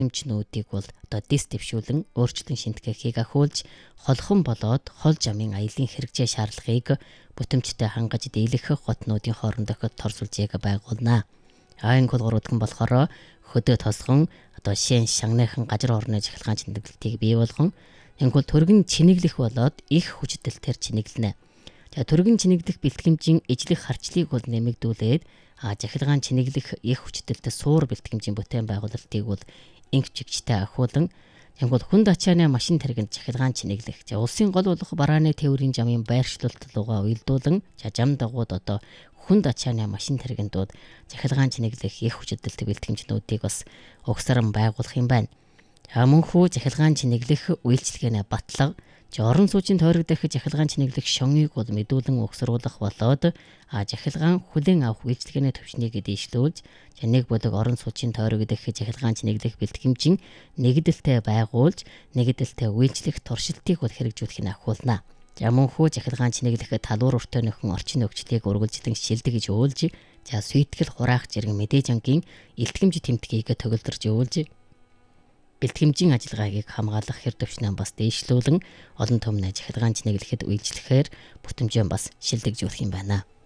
эмчнүүдийг бол одоо дис дэвшүүлэн өөрчлөлт шинтгэхийг ахиулж холхон болоод хол жамын аялын хэрэгжээ шаардлагыг бүтэмжтэй хангаж дийлэх хотнуудын хоорондох тор сүлжээг байгуулна. Энэ гурван болохоор хөдөө тосгон одоо шин шагныхан газар орны захилгаан чиглэлтийг бий болгон ингүүл төргөн чинэглэх болоод их хүчдэлтээр чинэглэнэ. За төргөн чинэглэх бэлтгэмжийн ижлэх харчлыг бол нэмэгдүүлээд захилгаан чинэглэх их хүчдэлтэй суур бэлтгэмжийн бүтээн байгуулалтыг бол инх чигчтэй ахиулан ингүүл хүнд ачааны машин тэргэнд захилгаан чинэглэх. За улсын гол болох барааны тээврийн жамын байршлуулалт руугаа уялдуулан жам дагууд одоо хүнд ачааны машин тэргэндүүд захилгаан чинэглэх их хүчдэлтэй бэлтгэмжнүүдийг бас угсаран байгуулах юм байна. Мөнхөө захилгаан чинэглэх үйлчилгээний батлага орон сууцын тойрог дэх захилгаан чинэглэх шонгыг бол мэдүүлэн угсруулах болоод захилгаан хүлээн авах үйлчилгээний төвчнийг дийшлүүлж нэг бүлэг орон сууцын тойрог дэх захилгаан чинэглэх бэлтгэмжийн нэгдэлтэй байгуулж нэгдэлтэй үйлчлэх туршилтыг бол хэрэгжүүлэхийг ахиулна. Мөнхөө захилгаан чинэглэх талуур өртөө нөхөн орчин нөхцөлийг үргэлжлэн шилдэг гэж өөлж сүйтгэл хураах зэрэг мэдээж ангийн илтгэмж тэмдгийг төгөлдөрж өөлж бэлтгэмжийн ажиллагаагийг хамгаалах хэр төвчнөө бас дээшлүүлэн олон түмний захилгаан чинэглэхэд үйлчлэхээр бүтэмжээ бас шилдэгжүүлэх юм байна.